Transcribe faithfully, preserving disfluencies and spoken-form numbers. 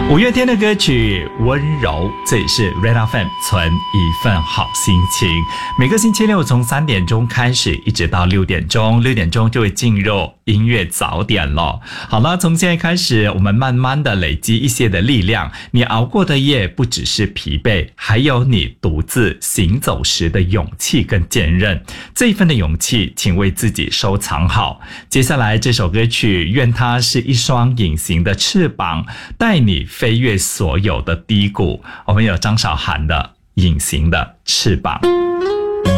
五月天的歌曲《温柔》，这里是 Red F M 存一份好心情。每个星期六从三点钟开始，一直到六点钟，六点钟就会进入音乐早点了。好了，从现在开始，我们慢慢的累积一些的力量。你熬过的夜，不只是疲惫，还有你独自行走时的勇气跟坚韧。这一份的勇气，请为自己收藏好。接下来这首歌曲，愿它是一双隐形的翅膀，带你飞越所有的低谷。我们有张韶涵的《隐形的翅膀》。